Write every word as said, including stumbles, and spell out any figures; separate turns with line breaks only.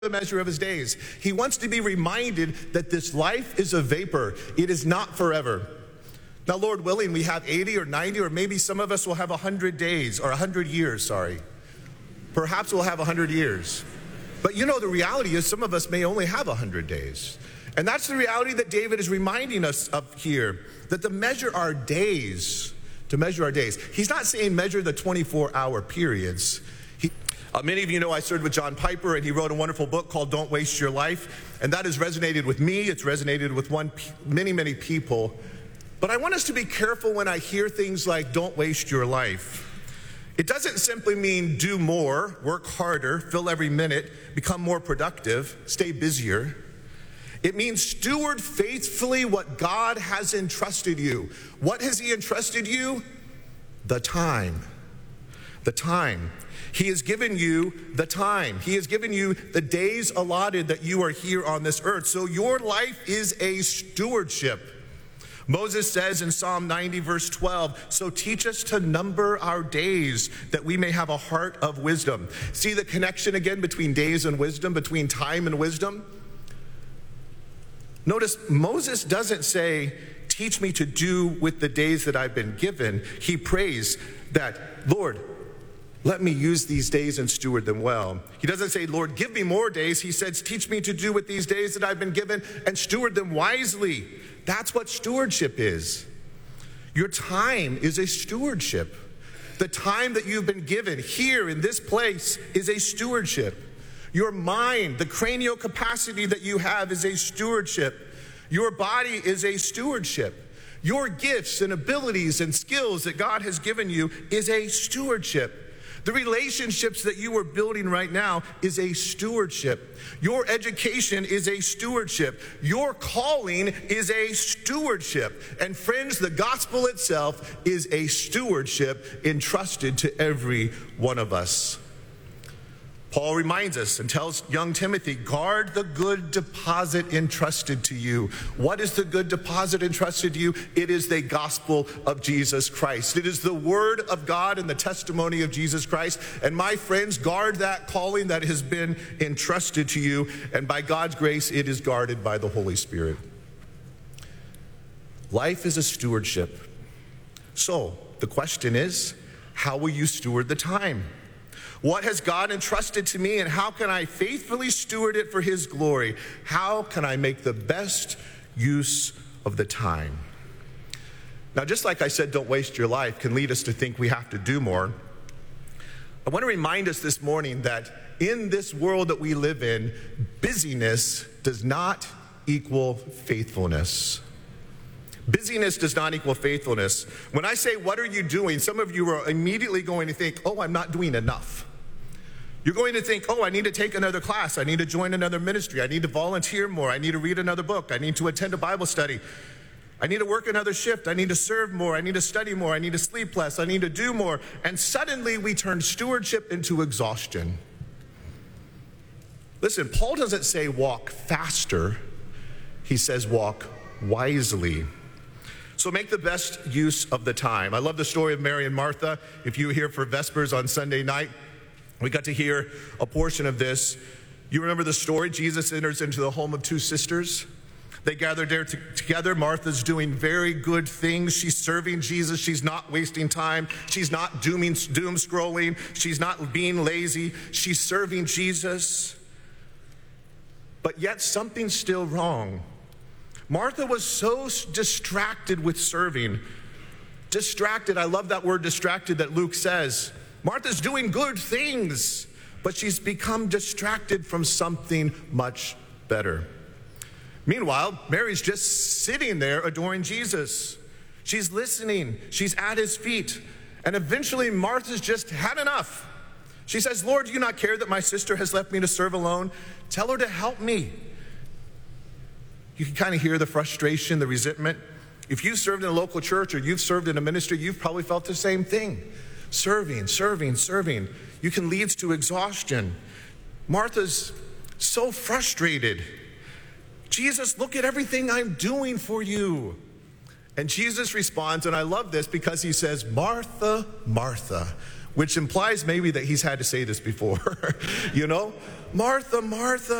the measure of his days. He wants to be reminded that this life is a vapor. It is not forever. Now, Lord willing, we have eighty or ninety, or maybe some of us will have one hundred days, or one hundred years, sorry. Perhaps we'll have one hundred years. But you know, the reality is some of us may only have one hundred days. And that's the reality that David is reminding us of here, that to measure our days, to measure our days. He's not saying measure the twenty-four hour periods. He, uh, many of you know I served with John Piper, and he wrote a wonderful book called Don't Waste Your Life. And that has resonated with me. It's resonated with one, many, many people. But I want us to be careful when I hear things like don't waste your life. It doesn't simply mean do more, work harder, fill every minute, become more productive, stay busier. It means steward faithfully what God has entrusted you. What has he entrusted you? The time. The time. He has given you the time. He has given you the days allotted that you are here on this earth. So your life is a stewardship. Moses says in Psalm ninety, verse twelve, so teach us to number our days that we may have a heart of wisdom. See the connection again between days and wisdom, between time and wisdom? Notice Moses doesn't say, teach me to do with the days that I've been given. He prays that, Lord, let me use these days and steward them well. He doesn't say, Lord, give me more days. He says, teach me to do with these days that I've been given and steward them wisely. That's what stewardship is. Your time is a stewardship. The time that you've been given here in this place is a stewardship. Your mind, the cranial capacity that you have is a stewardship. Your body is a stewardship. Your gifts and abilities and skills that God has given you is a stewardship. The relationships that you are building right now is a stewardship. Your education is a stewardship. Your calling is a stewardship. And friends, the gospel itself is a stewardship entrusted to every one of us. Paul reminds us and tells young Timothy, guard the good deposit entrusted to you. What is the good deposit entrusted to you? It is the gospel of Jesus Christ. It is the word of God and the testimony of Jesus Christ. And my friends, guard that calling that has been entrusted to you. And by God's grace, it is guarded by the Holy Spirit. Life is a stewardship. So the question is, how will you steward the time? What has God entrusted to me, and how can I faithfully steward it for his glory? How can I make the best use of the time? Now, just like I said, don't waste your life can lead us to think we have to do more. I want to remind us this morning that in this world that we live in, busyness does not equal faithfulness. Busyness does not equal faithfulness. When I say, what are you doing? Some of you are immediately going to think, oh, I'm not doing enough. You're going to think, oh, I need to take another class. I need to join another ministry. I need to volunteer more. I need to read another book. I need to attend a Bible study. I need to work another shift. I need to serve more. I need to study more. I need to sleep less. I need to do more. And suddenly we turn stewardship into exhaustion. Listen, Paul doesn't say walk faster. He says walk wisely. So make the best use of the time. I love the story of Mary and Martha. If you were here for Vespers on Sunday night, we got to hear a portion of this. You remember the story? Jesus enters into the home of two sisters. They gathered there to, together. Martha's doing very good things. She's serving Jesus. She's not wasting time. She's not dooming, doom scrolling. She's not being lazy. She's serving Jesus. But yet something's still wrong. Martha was so distracted with serving. Distracted, I love that word distracted that Luke says. Martha's doing good things, but she's become distracted from something much better. Meanwhile, Mary's just sitting there adoring Jesus. She's listening. She's at his feet. And eventually, Martha's just had enough. She says, Lord, do you not care that my sister has left me to serve alone? Tell her to help me. You can kind of hear the frustration, the resentment. If you served in a local church or you've served in a ministry, you've probably felt the same thing. Serving, serving, serving. You can lead to exhaustion. Martha's so frustrated. Jesus, look at everything I'm doing for you. And Jesus responds, and I love this because he says, Martha, Martha, which implies maybe that he's had to say this before. You know, Martha, Martha,